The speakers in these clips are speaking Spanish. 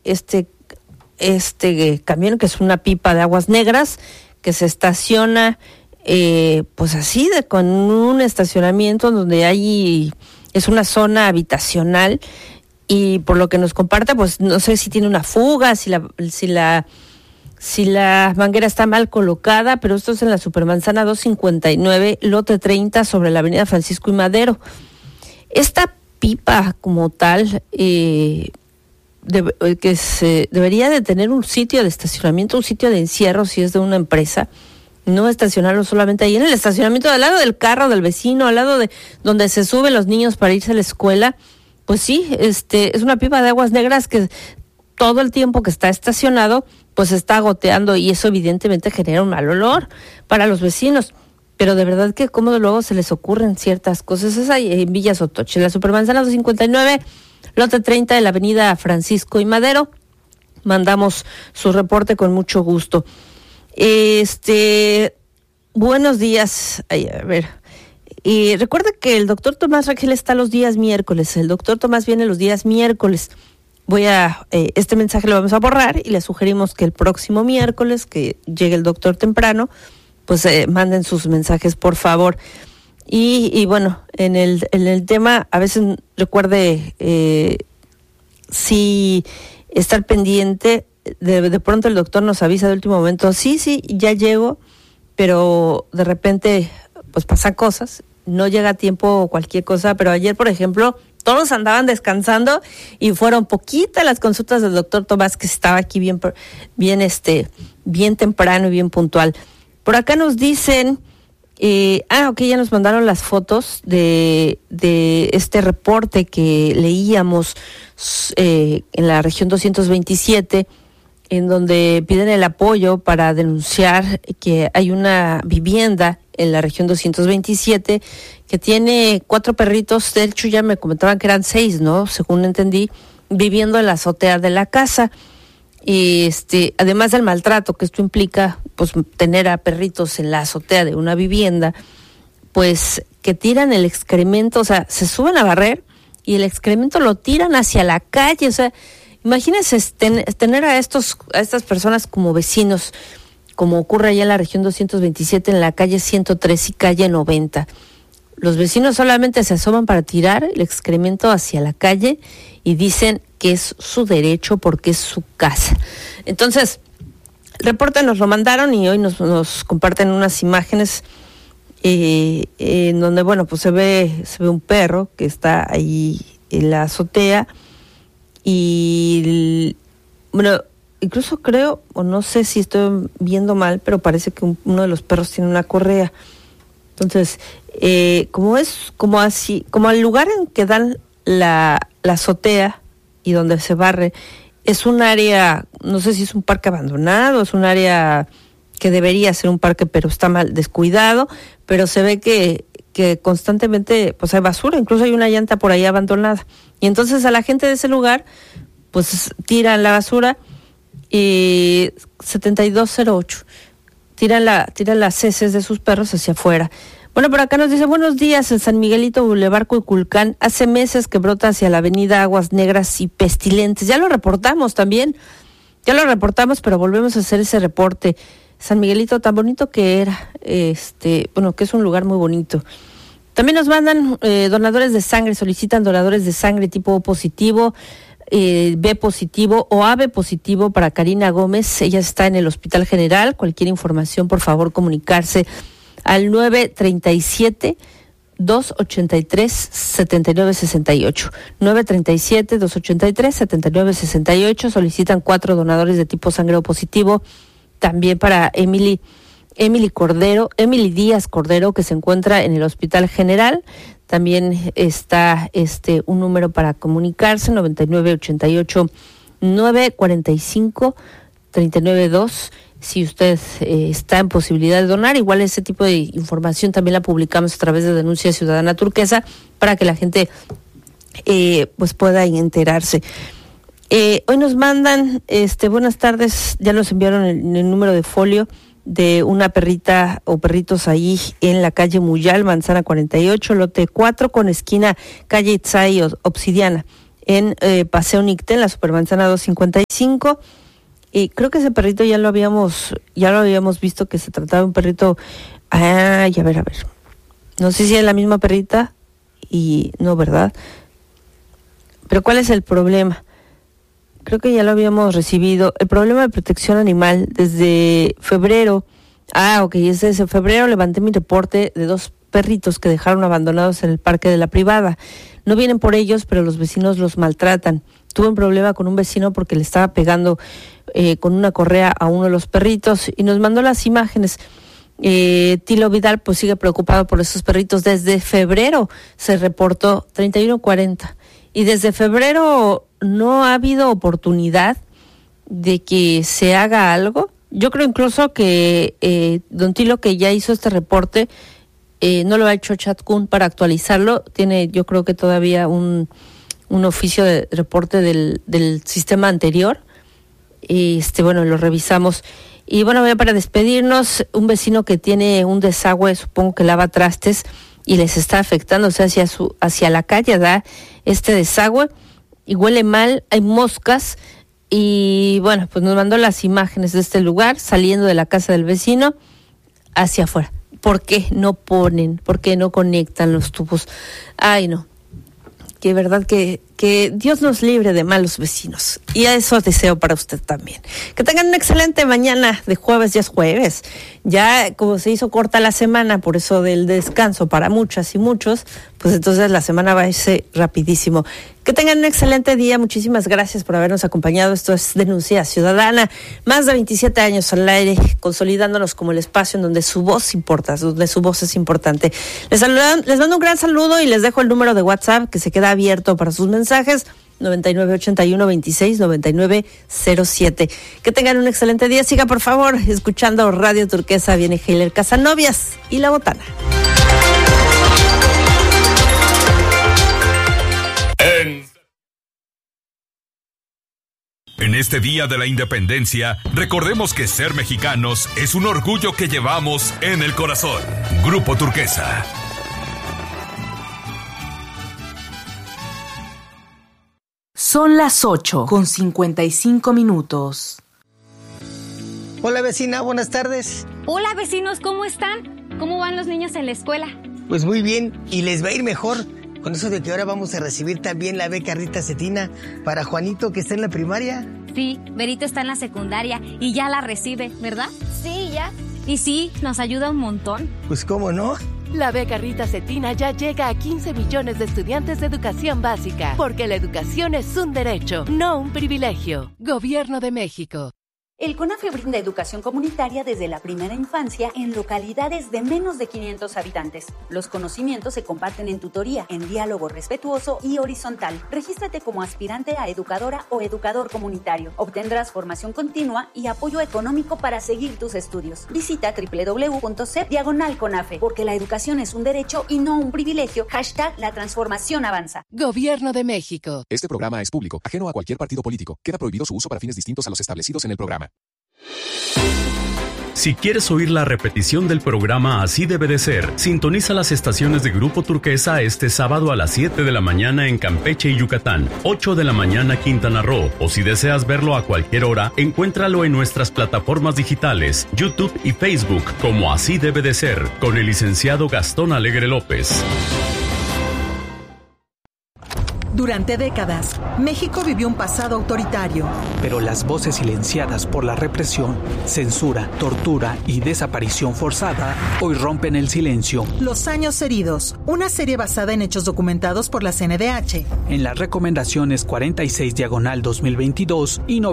este camión, que es una pipa de aguas negras, que se estaciona pues así, con un estacionamiento donde es una zona habitacional, y por lo que nos comparte, pues no sé si tiene una fuga, si la manguera está mal colocada, pero esto es en la Supermanzana 259, lote 30, sobre la avenida Francisco y Madero. Esta pipa como tal, debería de tener un sitio de estacionamiento, un sitio de encierro si es de una empresa, no estacionarlo solamente ahí en el estacionamiento, al lado del carro del vecino, al lado de donde se suben los niños para irse a la escuela. Pues sí, es una pipa de aguas negras que todo el tiempo que está estacionado, pues está goteando, y eso evidentemente genera un mal olor para los vecinos. Pero de verdad que cómo luego se les ocurren ciertas cosas. Es ahí en Villa Sotoche, la Supermanzana 259, lote 30 de la avenida Francisco y Madero. Mandamos su reporte con mucho gusto. Buenos días. Ay, a ver. Y recuerda que el doctor Tomás Rangel está los días miércoles. El doctor Tomás viene los días miércoles. Este mensaje lo vamos a borrar y le sugerimos que el próximo miércoles, que llegue el doctor temprano, pues manden sus mensajes, por favor. Y bueno, en el tema, a veces recuerde si estar pendiente. De pronto el doctor nos avisa de último momento, sí, ya llego, pero de repente pues pasan cosas, no llega a tiempo cualquier cosa. Pero ayer, por ejemplo, todos andaban descansando y fueron poquitas las consultas del doctor Tomás, que estaba aquí bien temprano y bien puntual. Por acá nos dicen, ya nos mandaron las fotos de este reporte que leíamos en la región 227, en donde piden el apoyo para denunciar que hay una vivienda en la región 227 que tiene 4 perritos. De hecho, ya me comentaban que eran 6, ¿no? Según entendí, viviendo en la azotea de la casa. Y además del maltrato que esto implica, pues tener a perritos en la azotea de una vivienda, pues que tiran el excremento, o sea, se suben a barrer y el excremento lo tiran hacia la calle. O sea, imagínense tener a estas personas como vecinos, como ocurre allá en la región 227, en la calle 103 y calle 90. Los vecinos solamente se asoman para tirar el excremento hacia la calle y dicen que es su derecho porque es su casa. Entonces, el reporte nos lo mandaron y hoy nos comparten unas imágenes en donde, bueno, pues se ve un perro que está ahí en la azotea y, bueno, incluso creo, o no sé si estoy viendo mal, pero parece que uno de los perros tiene una correa. Entonces, como el lugar en que dan la azotea y donde se barre, es un área, no sé si es un parque abandonado, es un área que debería ser un parque, pero está mal descuidado, pero se ve que constantemente pues hay basura, incluso hay una llanta por ahí abandonada. Y entonces a la gente de ese lugar, pues tiran la basura, 7208, tiran las heces de sus perros hacia afuera. Bueno, por acá nos dice, buenos días, en San Miguelito, Boulevard Cuiculcán, hace meses que brota hacia la avenida Aguas Negras y pestilentes. Ya lo reportamos también, pero volvemos a hacer ese reporte. San Miguelito, tan bonito que era, que es un lugar muy bonito. También nos mandan donadores de sangre, solicitan donadores de sangre tipo O positivo, B positivo o AB positivo para Karina Gómez. Ella está en el Hospital General. Cualquier información, por favor, comunicarse al 937-283-7968. 937-283-7968. Solicitan 4 donadores de tipo sangre O positivo. También para Emily Díaz Cordero, que se encuentra en el Hospital General. También está un número para comunicarse, 9988-945-392. Si usted está en posibilidad de donar, igual ese tipo de información también la publicamos a través de Denuncia Ciudadana Turquesa para que la gente pues pueda enterarse. Hoy nos mandan, buenas tardes, ya nos enviaron el número de folio de una perrita o perritos ahí en la calle Muyal, Manzana 48, lote 4 con esquina calle Itzay Obsidiana. en Paseo Nicté, en la Supermanzana 255. Y creo que ese perrito ya lo habíamos visto, que se trataba de un perrito. Ay, a ver. No sé si es la misma perrita y no, ¿verdad? Pero ¿cuál es el problema? Creo que ya lo habíamos recibido. El problema de protección animal desde febrero. Desde febrero levanté mi reporte de 2 perritos que dejaron abandonados en el parque de la privada. No vienen por ellos, pero los vecinos los maltratan. Tuve un problema con un vecino porque le estaba pegando con una correa a uno de los perritos y nos mandó las imágenes. Tilo Vidal pues sigue preocupado por esos perritos. Desde febrero se reportó 3140 y desde febrero no ha habido oportunidad de que se haga algo. Yo creo incluso que don Tilo, que ya hizo este reporte, no lo ha hecho Chatkun para actualizarlo. Tiene, yo creo que todavía un oficio de reporte del sistema anterior. Lo revisamos. Y bueno, para despedirnos, un vecino que tiene un desagüe, supongo que lava trastes y les está afectando, o sea, hacia la calle da este desagüe y huele mal, hay moscas. Y bueno, pues nos mandó las imágenes de este lugar, saliendo de la casa del vecino hacia afuera. ¿Por qué no ponen? ¿Por qué no conectan los tubos? Ay, no. Que verdad que Dios nos libre de malos vecinos. Y a eso deseo para usted también. Que tengan una excelente mañana de jueves. Ya es jueves. Ya como se hizo corta la semana, por eso del descanso para muchas y muchos, pues entonces la semana va a irse rapidísimo. Que tengan un excelente día. Muchísimas gracias por habernos acompañado. Esto es Denuncia Ciudadana. Más de 27 años al aire, consolidándonos como el espacio en donde su voz importa, donde su voz es importante. Les mando un gran saludo y les dejo el número de WhatsApp que se queda abierto para sus mensajes. 9981-26-9907. Que tengan un excelente día. Siga por favor escuchando Radio Turquesa. Viene Heiler Casanovias y La Botana. En este Día de la Independencia, recordemos que ser mexicanos es un orgullo que llevamos en el corazón. Grupo Turquesa. Son las 8:55. Hola vecina, buenas tardes. Hola vecinos, ¿cómo están? ¿Cómo van los niños en la escuela? Pues muy bien, y les va a ir mejor con eso de que ahora vamos a recibir también la beca Rita Cetina para Juanito, que está en la primaria. Sí, Berito está en la secundaria y ya la recibe, ¿verdad? Sí, ya. Y sí, nos ayuda un montón. Pues cómo no. La beca Rita Cetina ya llega a 15 millones de estudiantes de educación básica, porque la educación es un derecho, no un privilegio. Gobierno de México. El CONAFE brinda educación comunitaria desde la primera infancia en localidades de menos de 500 habitantes. Los conocimientos se comparten en tutoría, en diálogo respetuoso y horizontal. Regístrate como aspirante a educadora o educador comunitario. Obtendrás formación continua y apoyo económico para seguir tus estudios. Visita www.cep/CONAFE, porque la educación es un derecho y no un privilegio. #La transformación avanza. Gobierno de México. Este programa es público, ajeno a cualquier partido político. Queda prohibido su uso para fines distintos a los establecidos en el programa. Si quieres oír la repetición del programa Así debe de ser, sintoniza las estaciones de Grupo Turquesa este sábado a las 7 de la mañana en Campeche y Yucatán, 8 de la mañana Quintana Roo, o si deseas verlo a cualquier hora, encuéntralo en nuestras plataformas digitales, YouTube y Facebook, como Así debe de ser, con el licenciado Gastón Alegre López. Durante décadas, México vivió un pasado autoritario. Pero las voces silenciadas por la represión, censura, tortura y desaparición forzada hoy rompen el silencio. Los años heridos, una serie basada en hechos documentados por la CNDH. En las recomendaciones 46/2022 y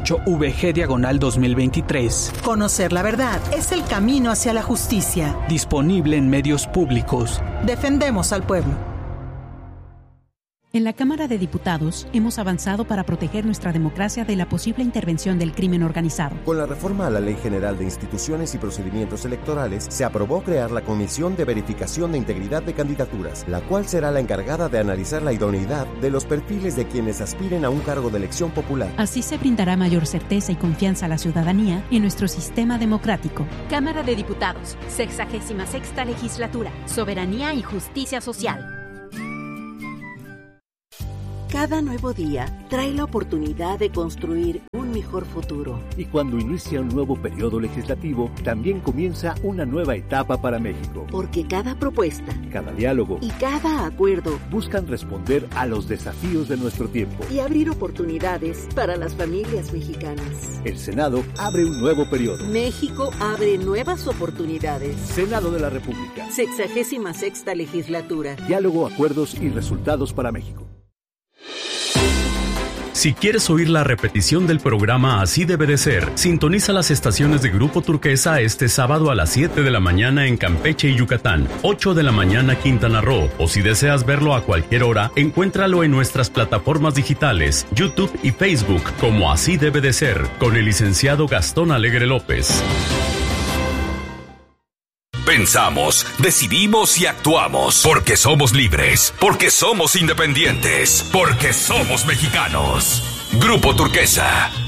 98/VG/2023. Conocer la verdad es el camino hacia la justicia. Disponible en medios públicos. Defendemos al pueblo. En la Cámara de Diputados hemos avanzado para proteger nuestra democracia de la posible intervención del crimen organizado. Con la reforma a la Ley General de Instituciones y Procedimientos Electorales, se aprobó crear la Comisión de Verificación de Integridad de Candidaturas, la cual será la encargada de analizar la idoneidad de los perfiles de quienes aspiren a un cargo de elección popular. Así se brindará mayor certeza y confianza a la ciudadanía en nuestro sistema democrático. Cámara de Diputados, 66ª Legislatura, Soberanía y Justicia Social. Cada nuevo día trae la oportunidad de construir un mejor futuro. Y cuando inicia un nuevo periodo legislativo, también comienza una nueva etapa para México. Porque cada propuesta, cada diálogo y cada acuerdo buscan responder a los desafíos de nuestro tiempo y abrir oportunidades para las familias mexicanas. El Senado abre un nuevo periodo. México abre nuevas oportunidades. Senado de la República. 66ª legislatura. Diálogo, acuerdos y resultados para México. Si quieres oír la repetición del programa Así debe de ser, sintoniza las estaciones de Grupo Turquesa este sábado a las 7 de la mañana en Campeche y Yucatán, 8 de la mañana Quintana Roo, o si deseas verlo a cualquier hora, encuéntralo en nuestras plataformas digitales, YouTube y Facebook, como Así debe de ser, con el licenciado Gastón Alegre López. Pensamos, decidimos y actuamos porque somos libres, porque somos independientes, porque somos mexicanos. Grupo Turquesa,